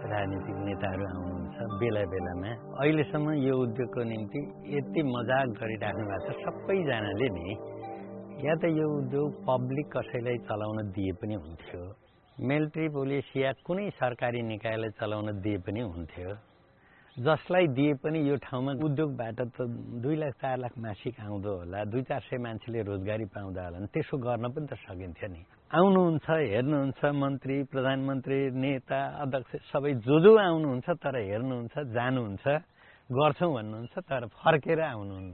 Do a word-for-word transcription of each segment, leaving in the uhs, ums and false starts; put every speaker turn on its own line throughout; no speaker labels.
राजनीतिक नेताहरू आउनुहुन्छ बेला बेलामा। अहिलेसम्म यो उद्योगको निम्ति यति मजाक गरिराख्नु भएको छ सबैजनाले नि, या त यो उद्योग पब्लिक कसैलाई चलाउन दिए पनि हुन्थ्यो, मिलिट्री पुलिस या कुनै सरकारी निकायलाई चलाउन दिए पनि हुन्थ्यो। जसलाई दिए पनि यो ठाउँमा उद्योगबाट त दुई लाख चार लाख मासिक आउँदो होला, दुई चार सय मान्छेले रोजगारी पाउँदा होला नि, त्यसो गर्न पनि त सकिन्थ्यो नि। आउनुहुन्छ, हेर्नुहुन्छ, मन्त्री, प्रधानमन्त्री, नेता, अध्यक्ष सबै जो जो आउनुहुन्छ, तर हेर्नुहुन्छ, जानुहुन्छ, गर्छौँ भन्नुहुन्छ, तर फर्केर आउनुहुन्न।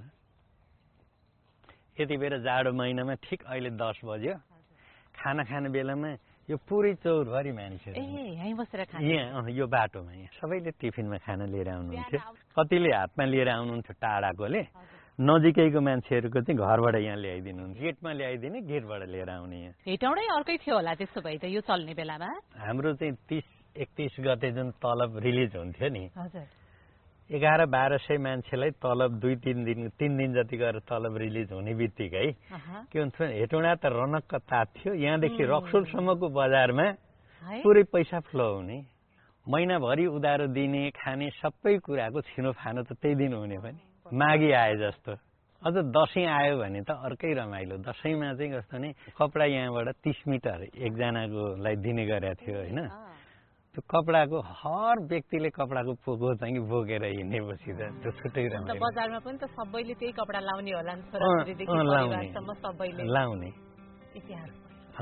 यति बेला जाडो महिनामा ठिक अहिले दस बज्यो, खाना खाने बेलामा यो पुरै चौरभरि मानिसहरू
यहीँ बसेर खाना,
यहाँ यो बाटोमा यहाँ सबैले टिफिनमा खाना लिएर आउनुहुन्थ्यो। कतिले हातमा लिएर आउनुहुन्थ्यो टाढाकोले, नजिकैको मान्छेहरूको चाहिँ घरबाट यहाँ ल्याइदिनुहुन्छ, गेटमा ल्याइदिने, गेटबाट लिएर आउने। यहाँ
हेटौँडै अर्कै थियो होला त्यसो भए त यो चल्ने बेलामा।
हाम्रो चाहिँ तिस एकतिस गते जुन तलब रिलिज हुन्थ्यो नि,
हजुर,
एघार बाह्र सय मान्छेलाई तलब दुई तिन दिन तिन दिन जति गरेर तलब रिलिज हुने बित्तिकै के हुन्छ, हेटौँडा त रनक्क तात्थ्यो। यहाँदेखि रक्सोलसम्मको बजारमा पुरै पैसा फ्लो हुने, महिनाभरि उधारो दिने, खाने सबै कुराको छिनोफानो त त्यही दिन हुने पनि। माघी आए जस्तो, अझ दसैँ आयो भने त अर्कै रमाइलो। दसैँमा चाहिँ कस्तो नि, कपडा यहाँबाट तिस मिटर एकजनाकोलाई दिने गरेको थियो होइन। त्यो कपडाको हर व्यक्तिले कपडाको पोको चाहिँ बोकेर हिँडेपछि त त्यो छुट्टै रमाइलो।
बजारमा पनि त सबैले त्यही कपडा लाउने होला नि, छोराछोरीदेखि परिवारसम्म सबैले
लाउने।
इतिहास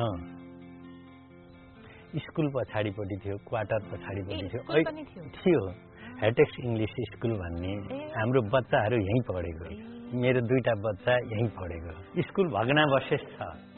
स्कुल पछाडिपट्टि थियो, क्वार्टर पछाडिपट्टि थियो
थियो
हेटेक्स इङ्ग्लिस स्कुल भन्ने। हाम्रो बच्चाहरू यहीँ पढेको, मेरो दुईटा बच्चा यहीँ पढेको। स्कुल भग्नावशेष छ।